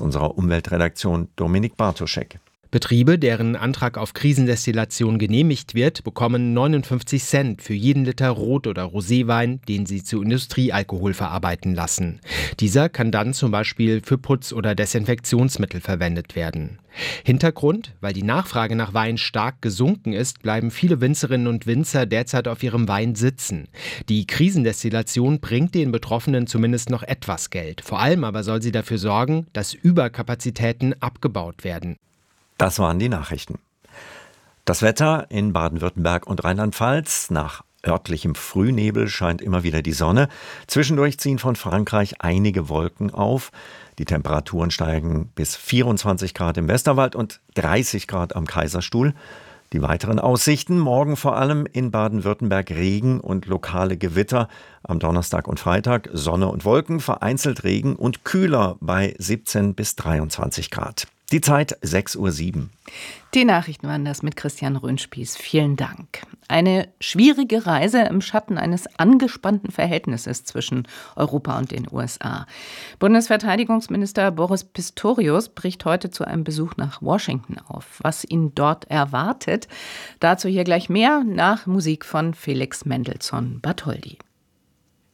aus unserer Umweltredaktion Dominik Bartoschek. Betriebe, deren Antrag auf Krisendestillation genehmigt wird, bekommen 59 Cent für jeden Liter Rot- oder Roséwein, den sie zu Industriealkohol verarbeiten lassen. Dieser kann dann zum Beispiel für Putz- oder Desinfektionsmittel verwendet werden. Hintergrund: Weil die Nachfrage nach Wein stark gesunken ist, bleiben viele Winzerinnen und Winzer derzeit auf ihrem Wein sitzen. Die Krisendestillation bringt den Betroffenen zumindest noch etwas Geld. Vor allem aber soll sie dafür sorgen, dass Überkapazitäten abgebaut werden. Das waren die Nachrichten. Das Wetter in Baden-Württemberg und Rheinland-Pfalz: Nach örtlichem Frühnebel scheint immer wieder die Sonne. Zwischendurch ziehen von Frankreich einige Wolken auf. Die Temperaturen steigen bis 24 Grad im Westerwald und 30 Grad am Kaiserstuhl. Die weiteren Aussichten: morgen vor allem in Baden-Württemberg Regen und lokale Gewitter. Am Donnerstag und Freitag Sonne und Wolken, vereinzelt Regen und kühler bei 17 bis 23 Grad. Die Zeit 6:07 Uhr. Die Nachrichten waren das mit Christian Röhnspieß. Vielen Dank. Eine schwierige Reise im Schatten eines angespannten Verhältnisses zwischen Europa und den USA. Bundesverteidigungsminister Boris Pistorius bricht heute zu einem Besuch nach Washington auf. Was ihn dort erwartet, dazu hier gleich mehr nach Musik von Felix Mendelssohn Bartholdy.